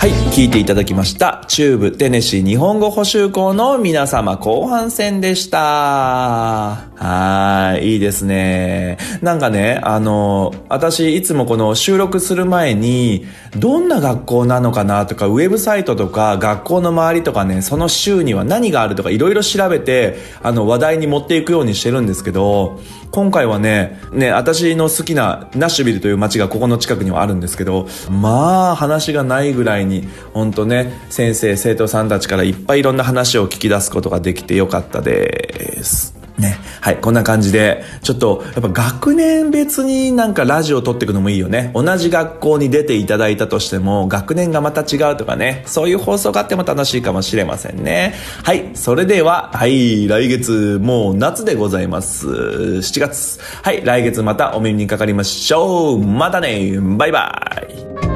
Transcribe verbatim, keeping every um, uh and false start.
はい、聞いていただきました。中部テネシー日本語補習校の皆様後半戦でした。はーい、いいですね。なんかね、あの、私いつもこの収録する前に、どんな学校なのかなとか、ウェブサイトとか、学校の周りとかね、その州には何があるとか、いろいろ調べて、あの、話題に持っていくようにしてるんですけど、今回はね、ね、私の好きなナッシュビルという街がここの近くにはあるんですけど、まあ、話がないぐらいに、ほんとね、先生、生徒さんたちからいっぱいいろんな話を聞き出すことができてよかったです。ね。はい、こんな感じで、ちょっと、やっぱ学年別になんかラジオを撮っていくのもいいよね。同じ学校に出ていただいたとしても、学年がまた違うとかね、そういう放送があっても楽しいかもしれませんね。はい、それでは、はい、来月、もう夏でございます。しちがつ。はい、来月またお耳にかかりましょう。またね、バイバイ。